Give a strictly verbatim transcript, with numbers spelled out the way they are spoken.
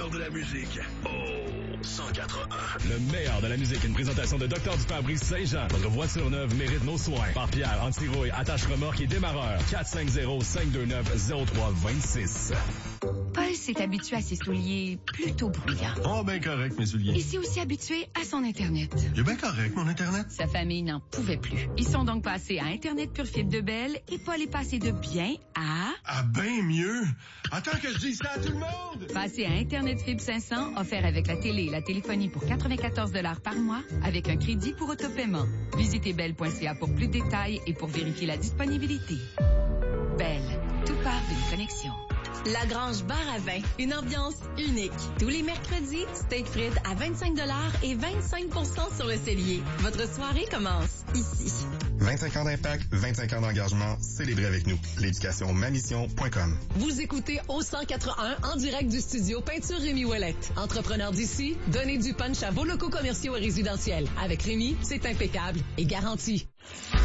meilleur de la musique. Oh, cent quatre-un. Le meilleur de la musique, une présentation de Docteur du Fabrice Saint-Jean. Votre voiture neuve mérite nos soins. Par Pierre, anti-rouille, attache remorque et démarreur. quatre cinq zéro, cinq deux neuf, zéro trois deux six. Paul s'est habitué à ses souliers plutôt bruyants. Oh, ben correct, mes souliers. Il s'est aussi habitué à son Internet. Il est bien correct, mon Internet. Sa famille n'en pouvait plus. Ils sont donc passés à Internet Pure Fibre de Bell et Paul est passé de bien à... Ah, ben mieux. Attends que je dise ça à tout le monde. Passé à Internet Fibre cinq cents, offert avec la télé et la téléphonie pour quatre-vingt-quatorze dollars par mois, avec un crédit pour autopaiement. Visitez bell point c a pour plus de détails et pour vérifier la disponibilité. Bell, tout part d'une connexion. La Grange Bar à vin, une ambiance unique. Tous les mercredis, steak frites à vingt-cinq dollars et vingt-cinq pour cent sur le cellier. Votre soirée commence ici. vingt-cinq ans d'impact, vingt-cinq ans d'engagement, célébrez avec nous. L'éducation ma mission point com. Vous écoutez au cent quatre-un en direct du studio Peinture Rémi Ouellette. Entrepreneur d'ici, donnez du punch à vos locaux commerciaux et résidentiels. Avec Rémi, c'est impeccable et garanti.